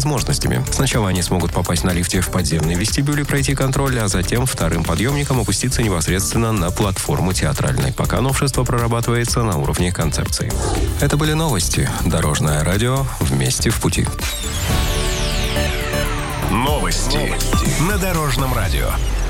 возможностями. Сначала они смогут попасть на лифте в подземный вестибюль и пройти контроль, а затем вторым подъемником опуститься непосредственно на платформу театральной, пока новшество прорабатывается на уровне концепции. Это были новости. Дорожное радио. Вместе в пути. Новости на Дорожном радио.